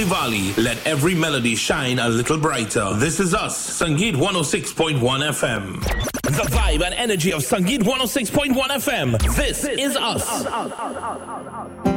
Valley, let every melody shine a little brighter. This is us, Sangeet 106.1 FM. The vibe and energy of Sangeet 106.1 FM. This is us.